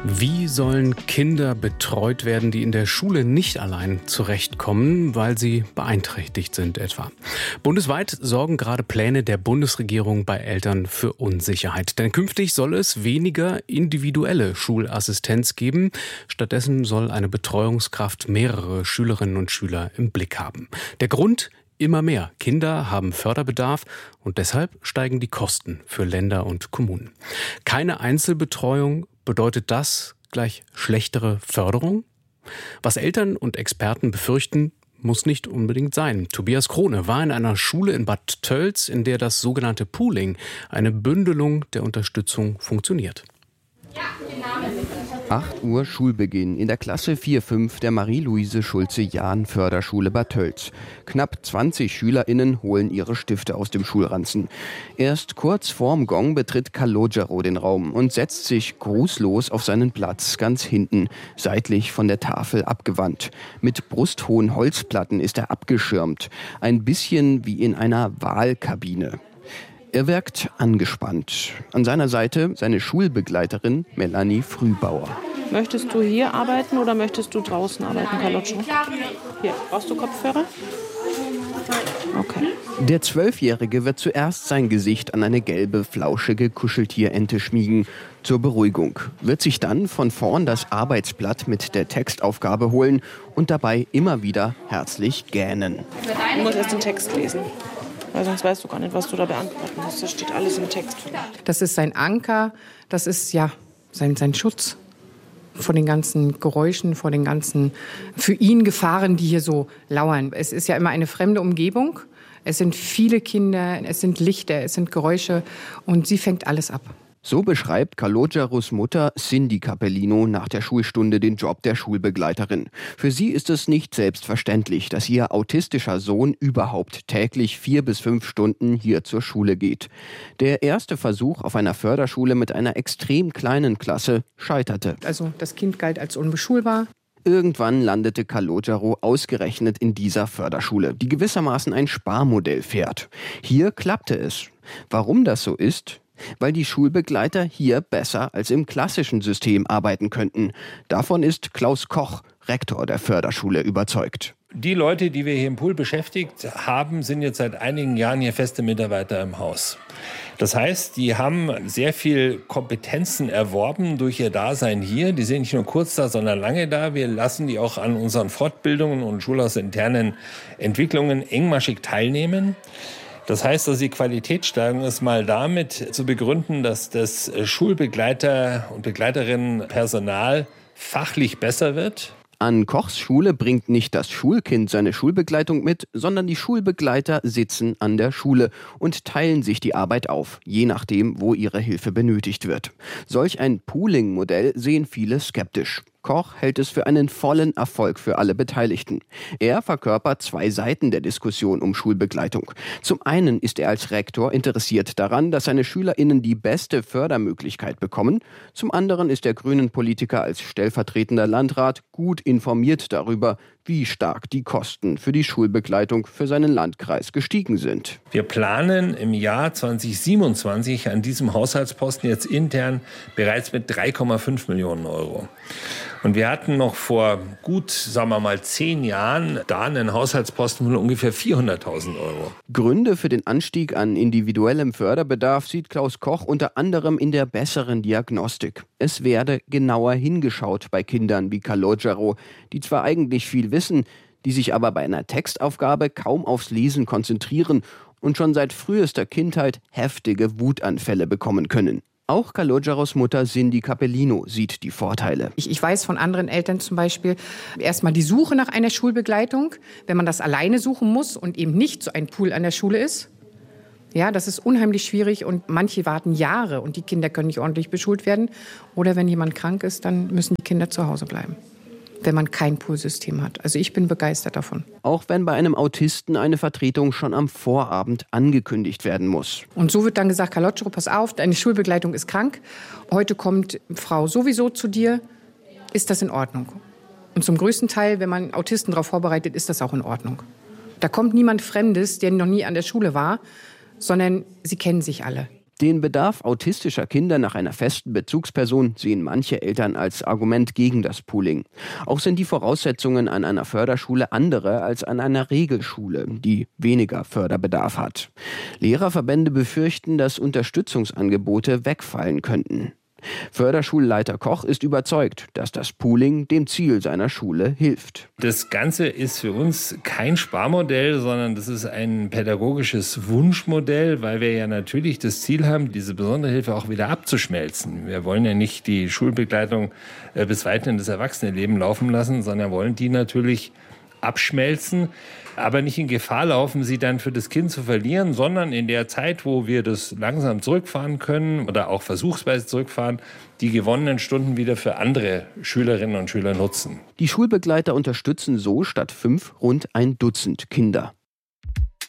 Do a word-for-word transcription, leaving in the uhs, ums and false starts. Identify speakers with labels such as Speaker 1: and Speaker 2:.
Speaker 1: Wie sollen Kinder betreut werden, die in der Schule nicht allein zurechtkommen, weil sie beeinträchtigt sind etwa? Bundesweit sorgen gerade Pläne der Bundesregierung bei Eltern für Unsicherheit. Denn künftig soll es weniger individuelle Schulassistenz geben. Stattdessen soll eine Betreuungskraft mehrere Schülerinnen und Schüler im Blick haben. Der Grund? Immer mehr Kinder haben Förderbedarf und deshalb steigen die Kosten für Länder und Kommunen. Keine Einzelbetreuung, bedeutet das gleich schlechtere Förderung? Was Eltern und Experten befürchten, muss nicht unbedingt sein. Tobias Krone war in einer Schule in Bad Tölz, in der das sogenannte Pooling, eine Bündelung der Unterstützung, funktioniert.
Speaker 2: acht Uhr Schulbeginn in der Klasse vier fünf der Marie-Luise-Schulze-Jahn-Förderschule Bad Tölz. Knapp zwanzig SchülerInnen holen ihre Stifte aus dem Schulranzen. Erst kurz vorm Gong betritt Calogero den Raum und setzt sich grußlos auf seinen Platz ganz hinten, seitlich von der Tafel abgewandt. Mit brusthohen Holzplatten ist er abgeschirmt, ein bisschen wie in einer Wahlkabine. Er wirkt angespannt. An seiner Seite seine Schulbegleiterin Melanie Frühbauer.
Speaker 3: Möchtest du hier arbeiten oder möchtest du draußen arbeiten, Calogero? Hier, brauchst du Kopfhörer? Okay.
Speaker 2: Der Zwölfjährige wird zuerst sein Gesicht an eine gelbe, flauschige Kuscheltierente schmiegen. Zur Beruhigung. Wird sich dann von vorn das Arbeitsblatt mit der Textaufgabe holen und dabei immer wieder herzlich gähnen.
Speaker 3: Du musst erst den Text lesen. Weil sonst weißt du gar nicht, was du da beantworten musst. Das steht alles im Text.
Speaker 4: Das ist sein Anker, das ist ja sein, sein Schutz vor den ganzen Geräuschen, vor den ganzen für ihn Gefahren, die hier so lauern. Es ist ja immer eine fremde Umgebung. Es sind viele Kinder, es sind Lichter, es sind Geräusche und sie fängt alles ab.
Speaker 2: So beschreibt Calogeros Mutter Cindy Capellino nach der Schulstunde den Job der Schulbegleiterin. Für sie ist es nicht selbstverständlich, dass ihr autistischer Sohn überhaupt täglich vier bis fünf Stunden hier zur Schule geht. Der erste Versuch auf einer Förderschule mit einer extrem kleinen Klasse scheiterte.
Speaker 4: Also das Kind galt als unbeschulbar.
Speaker 2: Irgendwann landete Calogero ausgerechnet in dieser Förderschule, die gewissermaßen ein Sparmodell fährt. Hier klappte es. Warum das so ist? Weil die Schulbegleiter hier besser als im klassischen System arbeiten könnten. Davon ist Klaus Koch, Rektor der Förderschule, überzeugt.
Speaker 5: Die Leute, die wir hier im Pool beschäftigt haben, sind jetzt seit einigen Jahren hier feste Mitarbeiter im Haus. Das heißt, die haben sehr viel Kompetenzen erworben durch ihr Dasein hier. Die sind nicht nur kurz da, sondern lange da. Wir lassen die auch an unseren Fortbildungen und schulhausinternen Entwicklungen engmaschig teilnehmen. Das heißt, also die Qualitätssteigerung ist mal damit zu begründen, dass das Schulbegleiter- und Begleiterinnenpersonal fachlich besser wird.
Speaker 2: An Kochs Schule bringt nicht das Schulkind seine Schulbegleitung mit, sondern die Schulbegleiter sitzen an der Schule und teilen sich die Arbeit auf, je nachdem, wo ihre Hilfe benötigt wird. Solch ein Pooling-Modell sehen viele skeptisch. Koch hält es für einen vollen Erfolg für alle Beteiligten. Er verkörpert zwei Seiten der Diskussion um Schulbegleitung. Zum einen ist er als Rektor interessiert daran, dass seine SchülerInnen die beste Fördermöglichkeit bekommen. Zum anderen ist der Grünen-Politiker als stellvertretender Landrat gut informiert darüber, wie stark die Kosten für die Schulbegleitung für seinen Landkreis gestiegen sind.
Speaker 5: Wir planen im Jahr zwanzig siebenundzwanzig an diesem Haushaltsposten jetzt intern bereits mit drei Komma fünf Millionen Euro. Und wir hatten noch vor gut, sagen wir mal, zehn Jahren da einen Haushaltsposten von ungefähr vierhunderttausend Euro.
Speaker 2: Gründe für den Anstieg an individuellem Förderbedarf sieht Klaus Koch unter anderem in der besseren Diagnostik. Es werde genauer hingeschaut bei Kindern wie Calogero, die zwar eigentlich viel wissen, die sich aber bei einer Textaufgabe kaum aufs Lesen konzentrieren und schon seit frühester Kindheit heftige Wutanfälle bekommen können. Auch Calogeros Mutter Cindy Capellino sieht die Vorteile.
Speaker 4: Ich, ich weiß von anderen Eltern zum Beispiel, erstmal die Suche nach einer Schulbegleitung, wenn man das alleine suchen muss und eben nicht so ein Pool an der Schule ist. Ja, das ist unheimlich schwierig und manche warten Jahre und die Kinder können nicht ordentlich beschult werden. Oder wenn jemand krank ist, dann müssen die Kinder zu Hause bleiben, wenn man kein Poolsystem hat. Also ich bin begeistert davon.
Speaker 2: Auch wenn bei einem Autisten eine Vertretung schon am Vorabend angekündigt werden muss.
Speaker 4: Und so wird dann gesagt, Calogero, pass auf, deine Schulbegleitung ist krank. Heute kommt Frau sowieso zu dir. Ist das in Ordnung? Und zum größten Teil, wenn man Autisten darauf vorbereitet, ist das auch in Ordnung. Da kommt niemand Fremdes, der noch nie an der Schule war, sondern sie kennen sich alle.
Speaker 2: Den Bedarf autistischer Kinder nach einer festen Bezugsperson sehen manche Eltern als Argument gegen das Pooling. Auch sind die Voraussetzungen an einer Förderschule andere als an einer Regelschule, die weniger Förderbedarf hat. Lehrerverbände befürchten, dass Unterstützungsangebote wegfallen könnten. Förderschulleiter Koch ist überzeugt, dass das Pooling dem Ziel seiner Schule hilft.
Speaker 5: Das Ganze ist für uns kein Sparmodell, sondern das ist ein pädagogisches Wunschmodell, weil wir ja natürlich das Ziel haben, diese besondere Hilfe auch wieder abzuschmelzen. Wir wollen ja nicht die Schulbegleitung bis weit in das Erwachsenenleben laufen lassen, sondern wollen die natürlich abschmelzen, aber nicht in Gefahr laufen, sie dann für das Kind zu verlieren, sondern in der Zeit, wo wir das langsam zurückfahren können oder auch versuchsweise zurückfahren, die gewonnenen Stunden wieder für andere Schülerinnen und Schüler nutzen.
Speaker 2: Die Schulbegleiter unterstützen so statt fünf rund ein Dutzend Kinder.